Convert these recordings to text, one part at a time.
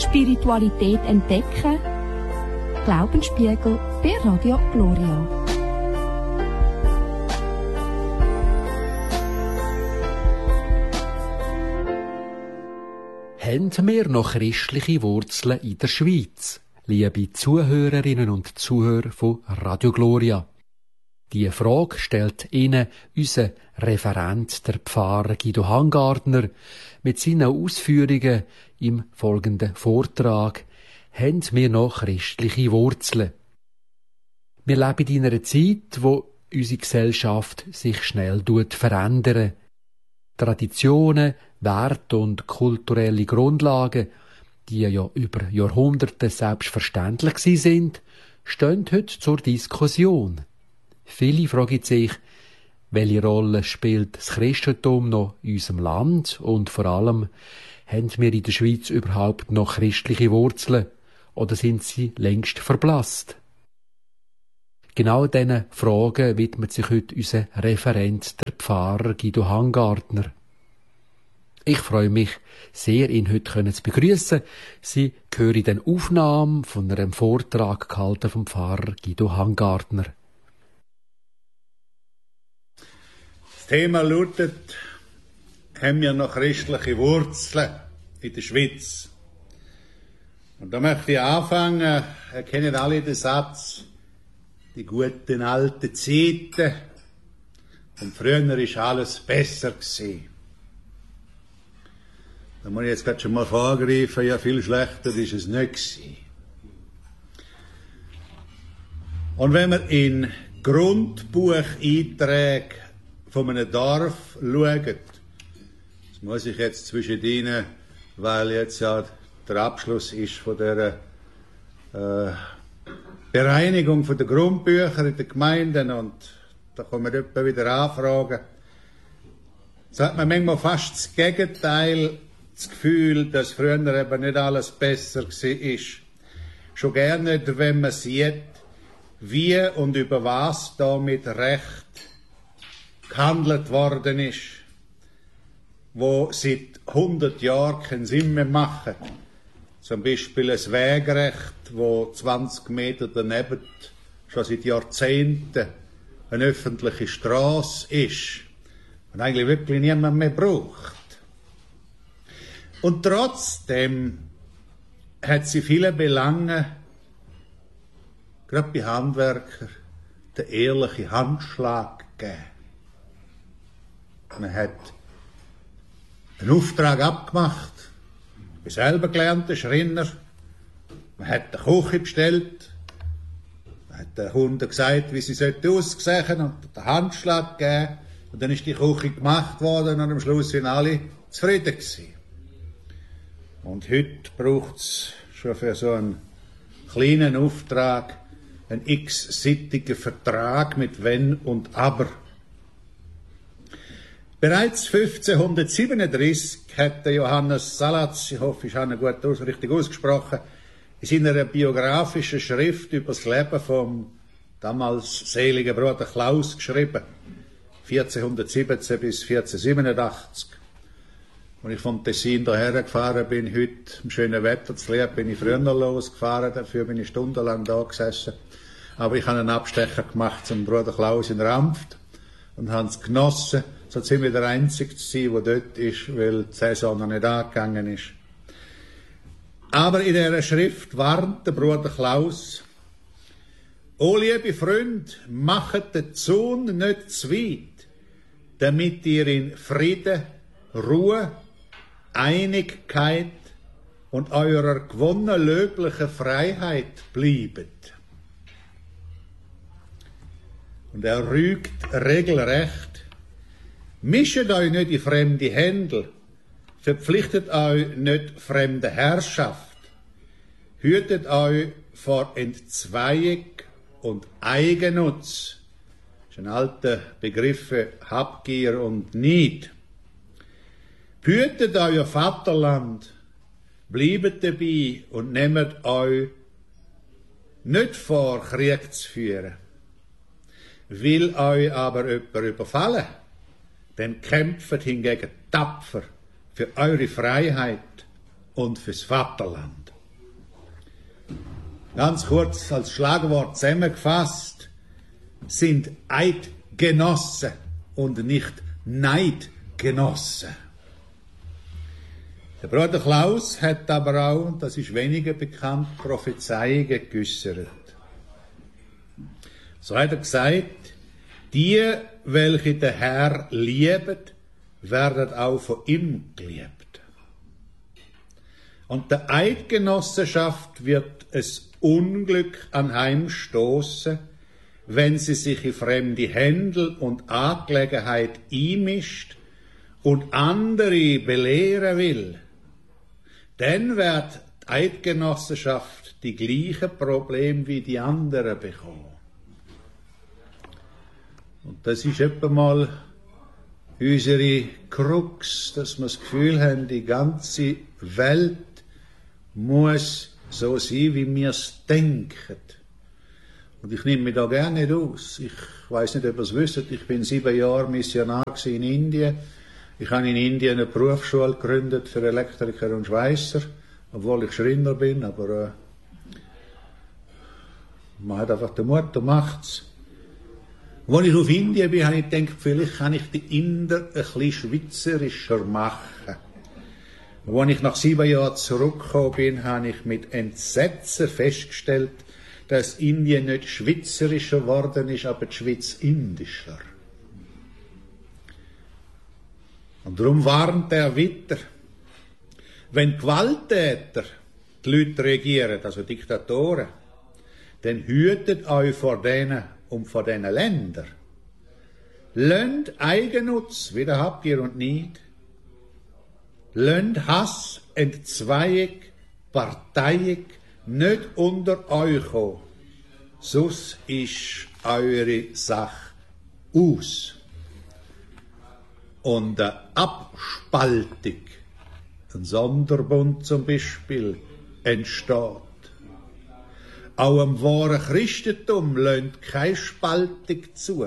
Spiritualität entdecken. Glaubensspiegel bei Radio Gloria. Haben wir noch christliche Wurzeln in der Schweiz? Liebe Zuhörerinnen und Zuhörer von Radio Gloria. Die Frage stellt Ihnen unser Referent, der Pfarrer Guido Hangartner, mit seinen Ausführungen im folgenden Vortrag. Haben wir noch christliche Wurzeln? Wir leben in einer Zeit, wo unsere Gesellschaft sich schnell verändert. Traditionen, Werte und kulturelle Grundlagen, die ja über Jahrhunderte selbstverständlich sind, stehen heute zur Diskussion. Viele fragen sich, welche Rolle spielt das Christentum noch in unserem Land und vor allem, haben wir in der Schweiz überhaupt noch christliche Wurzeln oder sind sie längst verblasst? Genau diesen Fragen widmet sich heute unser Referent, der Pfarrer Guido Hangartner. Ich freue mich sehr, ihn heute zu begrüßen. Sie hören den Aufnahme von einem Vortrag gehalten vom Pfarrer Guido Hangartner. Das Thema lautet: Haben wir noch christliche Wurzeln in der Schweiz? Und da möchte ich anfangen. Ihr kennt alle den Satz: Die guten alten Zeiten. Und früher war alles besser gewesen. Da muss ich jetzt gerade schon mal vorgreifen, ja, viel schlechter ist es nicht gewesen. Und wenn wir in Grundbucheinträge von einem Dorf schauen, das muss ich jetzt zwischen Ihnen, weil jetzt ja der Abschluss ist von der Bereinigung von der Grundbücher in den Gemeinden, und da kommen wir etwa wieder Anfragen. So hat man manchmal fast das Gegenteil, das Gefühl, dass früher eben nicht alles besser war. Schon gerne nicht, wenn man sieht, wie und über was da mit Recht gehandelt worden ist, wo seit 100 Jahren keinen Sinn mehr machen. Zum Beispiel ein Wegrecht, wo 20 Meter daneben schon seit Jahrzehnten eine öffentliche Strasse ist und eigentlich wirklich niemand mehr braucht. Und trotzdem hat sie viele Belange, gerade bei Handwerkern, den ehrlichen Handschlag gegeben. Man hat einen Auftrag abgemacht, ich bin selber gelernter Schreiner, man hat eine Küche bestellt, man hat den Kunden gesagt, wie sie aussehen sollte, und den Handschlag gegeben, und dann ist die Küche gemacht worden, und am Schluss sind alle zufrieden gewesen. Und heute braucht es schon für so einen kleinen Auftrag einen x-seitigen Vertrag mit Wenn und Aber. Bereits 1537 hat der Johannes Salatz, ich hoffe, ich habe ihn gut richtig ausgesprochen, in seiner biografischen Schrift über das Leben vom damals seligen Bruder Klaus geschrieben, 1417 bis 1487. Als ich vom Tessin hierher gefahren bin, heute im schönen Wetter zu lieb, bin ich früher losgefahren, dafür bin ich stundenlang da gesessen. Aber ich habe einen Abstecher gemacht zum Bruder Klaus in Rampft und habe es genossen, so ziemlich der Einzige zu sein, der dort ist, weil die Saison noch nicht angegangen ist. Aber in dieser Schrift warnt der Bruder Klaus: O liebe Freund, machet den Zaun nicht zu weit, damit ihr in Frieden, Ruhe, Einigkeit und eurer gewonnenen löblichen Freiheit bliebet. Und er rügt regelrecht: Mischet euch nicht in fremde Händel, verpflichtet euch nicht fremde Herrschaft, hütet euch vor Entzweiung und Eigennutz. Das ist ein alter Begriff für Habgier und Neid. Hütet euer Vaterland, bleibet dabei und nehmet euch nicht vor, Krieg zu führen. Will euch aber jemand überfallen, dann kämpft hingegen tapfer für eure Freiheit und fürs Vaterland. Ganz kurz als Schlagwort zusammengefasst, sind Eidgenossen und nicht Neidgenossen. Der Bruder Klaus hat aber auch, das ist weniger bekannt, Prophezeiungen geäussert. So hat er gesagt, die, welche der Herr liebet, werden auch von ihm geliebt. Und der Eidgenossenschaft wird es Unglück anheimstoßen, wenn sie sich in fremde Händel und Angelegenheit einmischt und andere belehren will. Dann wird die Eidgenossenschaft die gleichen Probleme wie die anderen bekommen. Und das ist etwa mal unsere Krux, dass wir das Gefühl haben, die ganze Welt muss so sein, wie wir es denken. Und ich nehme mich da gerne nicht aus. Ich weiss nicht, ob ihr es wisst, ich bin 7 Jahre Missionar in Indien. Ich habe in Indien eine Berufsschule gegründet für Elektriker und Schweisser, obwohl ich Schreiner bin, aber man hat einfach den Mut und macht's. Als ich auf Indien bin, habe ich gedacht, vielleicht kann ich die Inder ein bisschen schweizerischer machen. Und als ich nach 7 Jahren zurückgekommen bin, habe ich mit Entsetzen festgestellt, dass Indien nicht schweizerischer geworden ist, aber die Schweiz indischer. Und darum warnt er weiter. Wenn Gewalttäter die Leute regieren, also Diktatoren, dann hütet euch vor denen und vor diesen Ländern. Lönnt Eigennutz, wieder Habgier und Neid. Lönnt Hass, Entzweiung, Parteiung nicht unter euch kommen. Sus ist eure Sache aus. Und eine Abspaltung, ein Sonderbund zum Beispiel, entsteht. Auch am wahren Christentum lehnt keine Spaltung zu.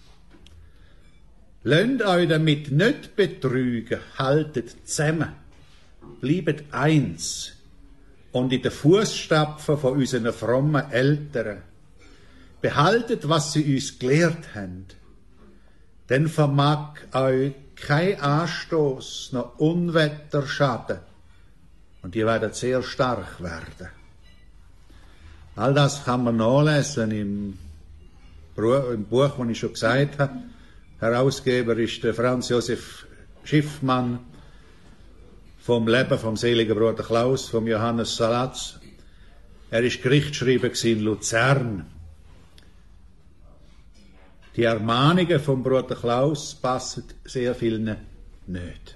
Lasst euch damit nicht betrügen, haltet zusammen, bleibt eins und in den Fußstapfen von unseren frommen Eltern. Behaltet, was sie uns gelehrt haben, dann vermag euch kein Anstoß noch Unwetter schaden und ihr werdet sehr stark werden. All das kann man nachlesen im Buch, das ich schon gesagt habe. Herausgeber ist der Franz Josef Schiffmann vom Leben vom seligen Bruder Klaus, vom Johannes Salatz. Er ist Gerichtsschreiber in Luzern. Die Ermahnungen vom Bruder Klaus passen sehr vielen nicht.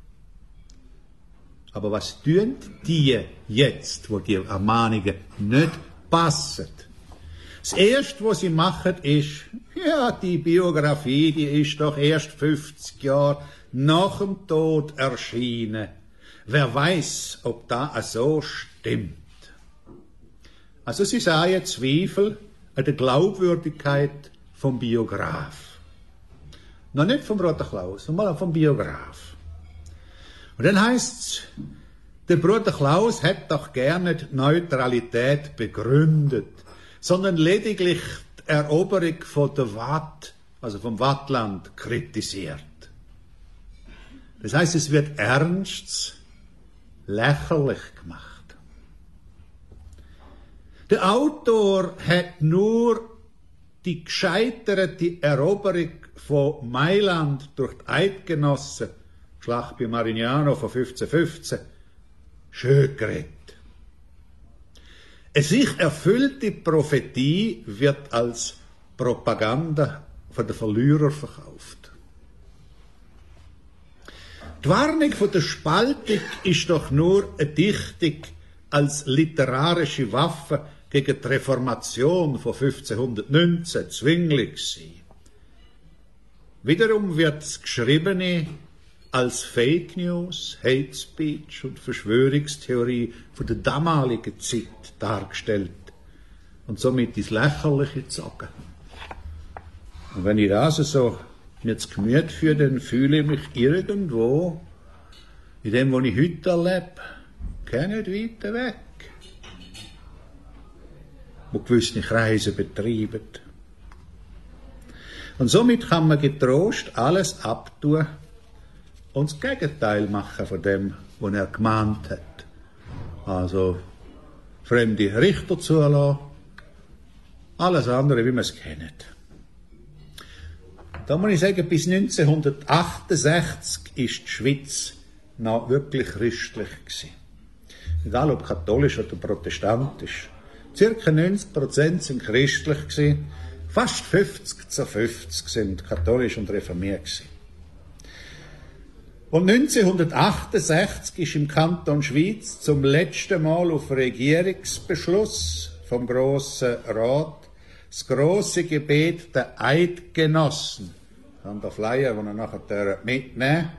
Aber was tun die jetzt, wo die Ermahnungen nicht passen? Das Erste, was sie machen, ist, ja, die Biografie, die ist doch erst 50 Jahre nach dem Tod erschienen. Wer weiß, ob das so stimmt. Also sie sahen Zweifel an der Glaubwürdigkeit vom Biograf. Noch nicht vom Bruder Klaus, sondern vom Biograf. Und dann heisst's, der Bruder Klaus hat doch gerne die Neutralität begründet, sondern lediglich die Eroberung von der Watt, also vom Wattland, kritisiert. Das heisst, es wird ernst lächerlich gemacht. Der Autor hat nur die gescheiterte Eroberung von Mailand durch die Eidgenossen, Schlacht bei Marignano von 1515, schön geredet. Eine sich erfüllte Prophetie wird als Propaganda von den Verlierern verkauft. Die Warnung von der Spaltung ist doch nur eine Dichtung als literarische Waffe gegen die Reformation von 1519 Zwingli gewesen. Wiederum wird das Geschriebene als Fake News, Hate Speech und Verschwörungstheorie von der damaligen Zeit dargestellt und somit ins Lächerliche gezogen. Und wenn ich das so mir zu Gemüte führe, dann fühle ich mich irgendwo in dem, was ich heute erlebe, gar nicht weiter weg. die gewisse Kreise betreiben. Und somit kann man getrost alles abtun und das Gegenteil machen von dem, was er gemahnt hat. Also fremde Richter zulassen, alles andere, wie man es kennt. Da muss ich sagen, bis 1968 ist die Schweiz noch wirklich christlich gewesen. Egal ob katholisch oder protestantisch. Circa 90% sind christlich gewesen. Fast 50-50 sind katholisch und reformiert gewesen. Und 1968 ist im Kanton Schwyz zum letzten Mal auf Regierungsbeschluss vom Grossen Rat das grosse Gebet der Eidgenossen, an der Flyer, die er nachher mitnehmen,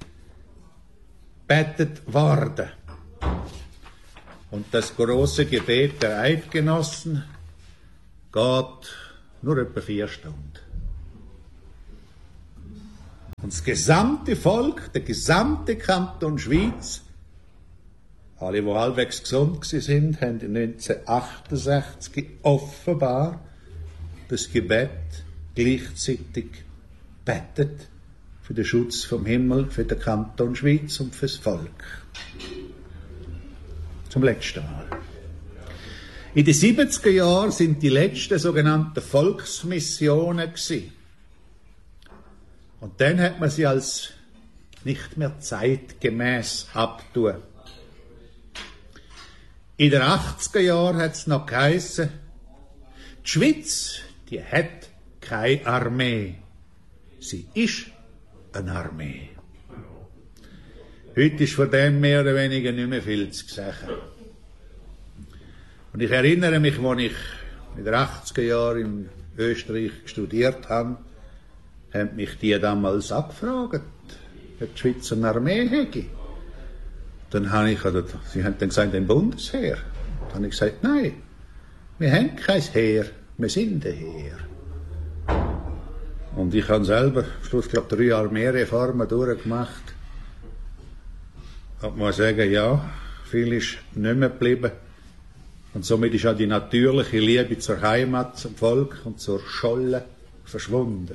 betet worden. Und das grosse Gebet der Eidgenossen geht nur etwa 4 Stunden. Und das gesamte Volk, der gesamte Kanton Schwyz, alle, die halbwegs gesund sind, haben 1968 offenbar das Gebet gleichzeitig betet für den Schutz vom Himmel, für den Kanton Schwyz und fürs Volk. Zum letzten Mal. In den 70er Jahren sind die letzten sogenannten Volksmissionen gewesen. Und dann hat man sie als nicht mehr zeitgemäß abtun. In den 80er Jahren hat es noch geheissen, die Schweiz, die hat keine Armee. Sie ist eine Armee. Heute ist von dem mehr oder weniger nicht mehr viel zu sagen. Und ich erinnere mich, als ich in den 80er Jahren in Österreich studiert habe, haben mich die damals abgefragt, ob die Schweiz eine Armee hätte. Dann habe ich, sie haben dann gesagt, ein Bundesheer. Dann habe ich gesagt, nein, wir haben kein Heer, wir sind ein Heer. Und ich habe selber, am Schluss, glaube ich, 3 Armeereformen durchgemacht. Und muss sagen, ja, viel ist nicht mehr geblieben. Und somit ist auch die natürliche Liebe zur Heimat, zum Volk und zur Scholle verschwunden.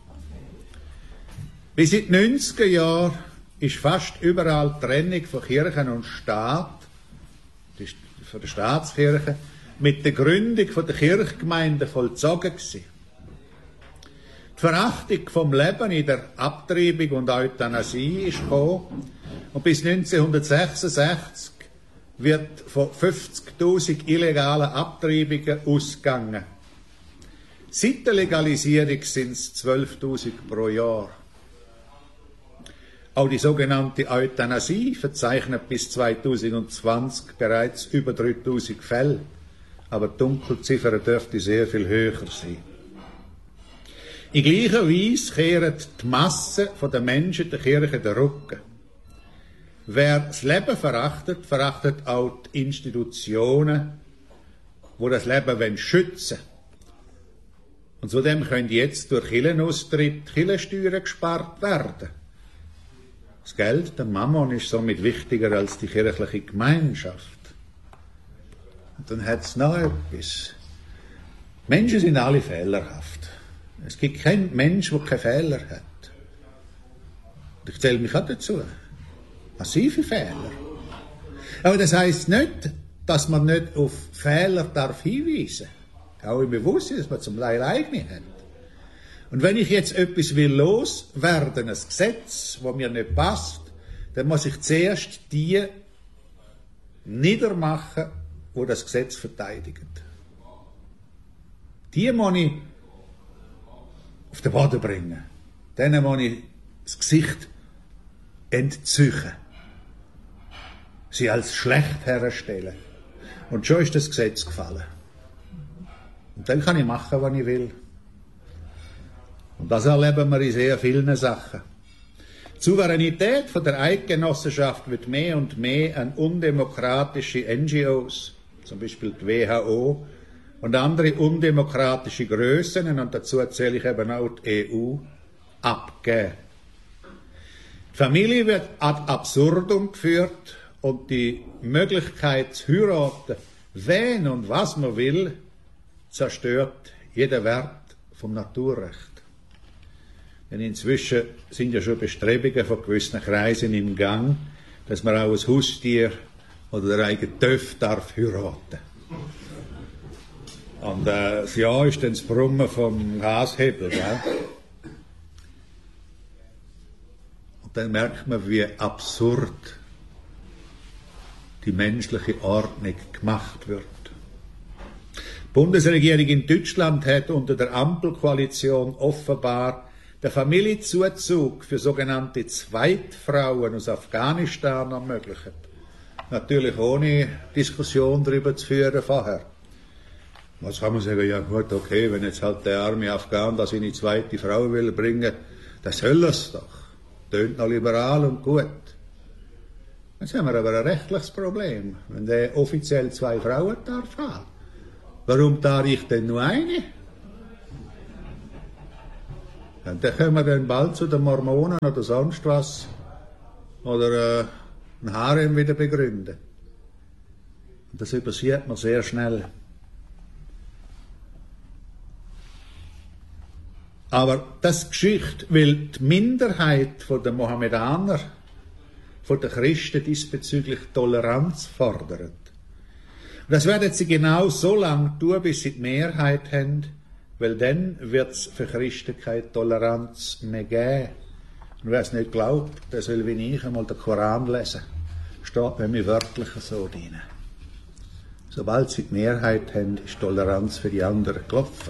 Bis in den 90er Jahren ist fast überall die Trennung von Kirche und Staat, von der Staatskirche, mit der Gründung der Kirchgemeinden vollzogen gewesen. Die Verachtung vom Leben in der Abtreibung und Euthanasie ist gekommen. Und bis 1966 wird von 50.000 illegalen Abtreibungen ausgegangen. Seit der Legalisierung sind es 12.000 pro Jahr. Auch die sogenannte Euthanasie verzeichnet bis 2020 bereits über 3.000 Fälle. Aber die Dunkelziffer dürfte sehr viel höher sein. In gleicher Weise kehren die Masse der Menschen der Kirche den Rücken. Wer das Leben verachtet, verachtet auch die Institutionen, die das Leben schützen wollen. Und zudem können jetzt durch Kirchenaustritt Kirchensteuern gespart werden. Das Geld, der Mammon, ist somit wichtiger als die kirchliche Gemeinschaft. Und dann hat es noch etwas. Menschen sind alle fehlerhaft. Es gibt keinen Mensch, der keine Fehler hat. Und ich zähle mich auch dazu. Massive Fehler. Aber das heisst nicht, dass man nicht auf Fehler darf hinweisen. Auch im Bewusstsein, dass man zum Teil eigene hat. Und wenn ich jetzt etwas will loswerden, ein Gesetz, das mir nicht passt, dann muss ich zuerst die niedermachen, die das Gesetz verteidigen. Die muss ich auf den Boden bringen. Denen muss ich das Gesicht entzüchen. Sie als schlecht herstellen. Und schon ist das Gesetz gefallen. Und dann kann ich machen, was ich will. Und das erleben wir in sehr vielen Sachen. Die Souveränität der Eidgenossenschaft wird mehr und mehr an undemokratische NGOs, zum Beispiel die WHO, und andere undemokratische Grössen, und dazu zähle ich eben auch die EU, abgeben. Die Familie wird ad absurdum geführt und die Möglichkeit zu heiraten, wen und was man will, zerstört jeden Wert vom Naturrecht. Denn inzwischen sind ja schon Bestrebungen von gewissen Kreisen im Gang, dass man auch ein Haustier oder der eigene Töff darf heiraten. Und das Ja ist dann das Brummen vom Gashebel. Gell? Und dann merkt man, wie absurd die menschliche Ordnung gemacht wird. Die Bundesregierung in Deutschland hat unter der Ampelkoalition offenbar den Familienzuzug für sogenannte Zweitfrauen aus Afghanistan ermöglicht. Natürlich ohne Diskussion darüber zu führen vorher. Was kann man sagen? Ja gut, okay, wenn jetzt halt der arme Afghan da seine zweite Frau will bringen, dann soll es doch. Tönt noch liberal und gut. Jetzt haben wir aber ein rechtliches Problem, wenn der offiziell 2 Frauen darf haben. Warum darf ich denn nur eine? Und dann können wir dann bald zu den Mormonen oder sonst was oder ein Harem wieder begründen. Und das übersieht man sehr schnell. Aber das Geschichte, weil die Minderheit der Mohammedaner, von den Christen diesbezüglich Toleranz fordert. Und das werden sie genau so lange tun, bis sie die Mehrheit haben, weil dann wird es für Christen keine Toleranz mehr geben. Und wer es nicht glaubt, der soll wie ich einmal den Koran lesen. Steht bei mir wörtlich so drin. Sobald sie die Mehrheit haben, ist Toleranz für die anderen gelaufen.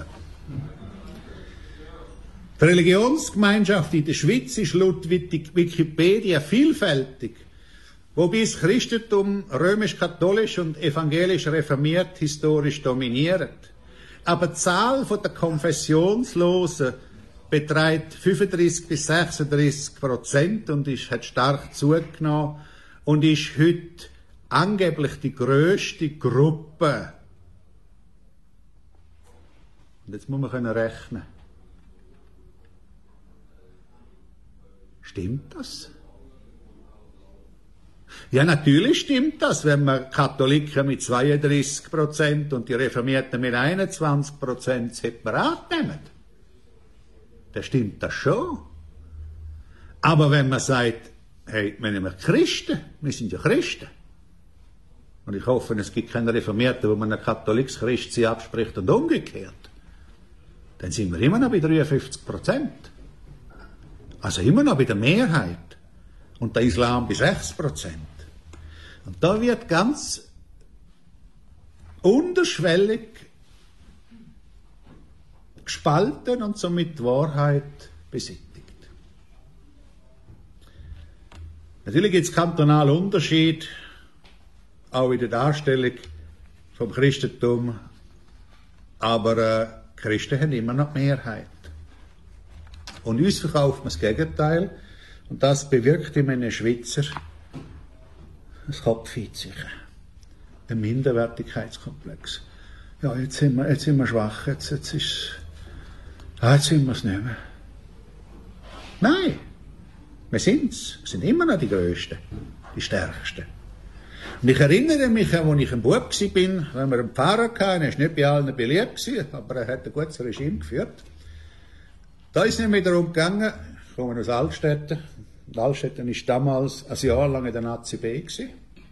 Die Religionsgemeinschaft in der Schweiz ist laut Wikipedia vielfältig, wobei das Christentum römisch-katholisch und evangelisch-reformiert historisch dominiert. Aber die Zahl der Konfessionslosen beträgt 35-36% und hat stark zugenommen und ist heute angeblich die grösste Gruppe. Und jetzt muss man rechnen. Stimmt das? Ja, natürlich stimmt das, wenn man Katholiken mit 32% und die Reformierten mit 21% separat nehmen. Dann stimmt das schon. Aber wenn man sagt, hey, wir nehmen Christen, wir sind ja Christen. Und ich hoffe, es gibt keine Reformierten, wo man einen Katholik Christ abspricht und umgekehrt. Dann sind wir immer noch bei 53%. Also immer noch bei der Mehrheit. Und der Islam bei 6%. Und da wird ganz unterschwellig gespalten und somit die Wahrheit besichtigt. Natürlich gibt es kantonale Unterschied, auch in der Darstellung vom Christentum, aber Christen haben immer noch die Mehrheit. Und uns verkauft man das Gegenteil. Und das bewirkt in einem Schweizer ein Kopfheizigen. Ein Minderwertigkeitskomplex. Ja, jetzt sind wir schwach, jetzt sind wir es nicht mehr. Nein, wir sind's. Wir sind immer noch die Größten, die Stärksten. Und ich erinnere mich, als ich ein Bub war, wenn wir einen Pfarrer hatten, er war nicht bei allen beliebt, aber er hat ein gutes Regime geführt. Da ist es nicht mehr darum gegangen, ich komme aus Altstätten. Und Altstätten war damals ein Jahr lang in der Nazi B gewesen.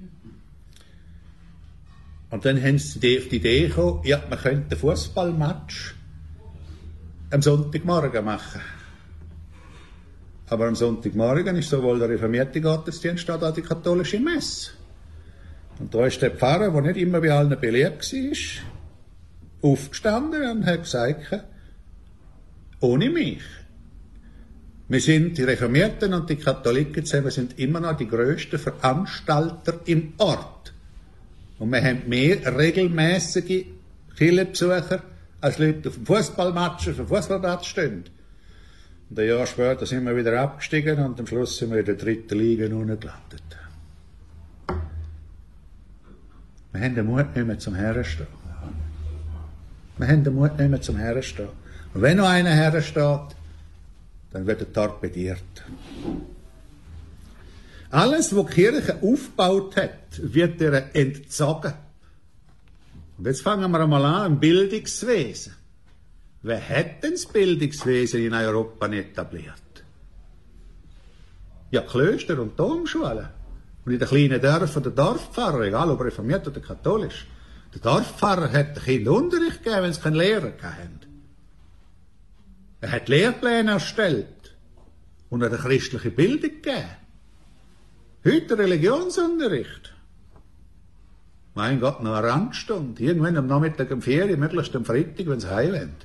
Und dann haben sie auf die Idee gekommen, ja, man könnte einen Fußballmatch am Sonntagmorgen machen. Aber am Sonntagmorgen ist sowohl der reformierte Gottesdienst als auch die katholische Messe. Und da ist der Pfarrer, der nicht immer bei allen beliebt war, aufgestanden und hat gesagt, ohne mich. Wir sind die Reformierten und die Katholiken zusammen sind immer noch die grössten Veranstalter im Ort. Und wir haben mehr regelmäßige Kirchenbesucher als Leute auf dem Fußballmatch, auf dem Fußballplatz stehen. Und ein Jahr später sind wir wieder abgestiegen und am Schluss sind wir in der 3. Liga unten gelandet. Wir haben den Mut nicht mehr zum Herrenstehen. Wir haben den Mut nicht mehr zum Herrenstehen. Und wenn noch einer hersteht, dann wird er torpediert. Alles, was die Kirche aufgebaut hat, wird ihr entzogen. Und jetzt fangen wir einmal an im Bildungswesen. Wer hat denn das Bildungswesen in Europa etabliert? Ja, Klöster und Domschulen. Und in den kleinen Dörfern der Dorfpfarrer, egal ob reformiert oder katholisch. Der Dorfpfarrer hat den Kindern Unterricht gegeben, wenn sie keinen Lehrer hatten. Er hat Lehrpläne erstellt und eine christliche Bildung gegeben. Heute Religionsunterricht. Mein Gott, noch eine Randstunde. Irgendwann am Nachmittag um 4 Uhr, möglichst am Freitag, wenn sie heim wollen.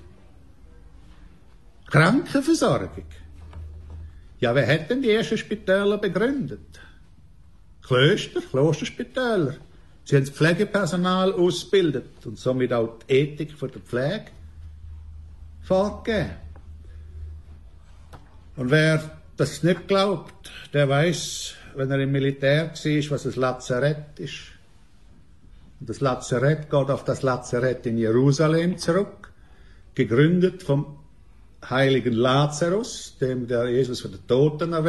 Krankenversorgung. Ja, wer hat denn die ersten Spitäler begründet? Klöster, Klosterspitäler. Sie haben das Pflegepersonal ausgebildet und somit auch die Ethik von der Pflege vorgegeben. Und wer das nicht glaubt, der weiß, wenn er im Militär war, was ein Lazarett ist. Und das Lazarett geht auf das Lazarett in Jerusalem zurück, gegründet vom heiligen Lazarus, dem der Jesus von den Toten erweckt